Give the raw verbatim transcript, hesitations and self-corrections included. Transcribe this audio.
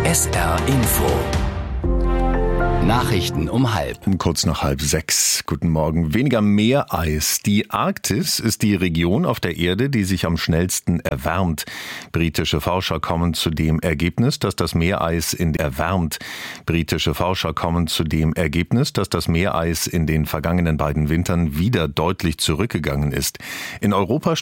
S R Info. Nachrichten um halb. Kurz nach halb sechs. Guten Morgen. Weniger Meereis. Die Arktis ist die Region auf der Erde, die sich am schnellsten erwärmt. Britische Forscher kommen zu dem Ergebnis, dass das Meereis in erwärmt. Britische Forscher kommen zu dem Ergebnis, dass das Meereis in den vergangenen beiden Wintern wieder deutlich zurückgegangen ist. In Europa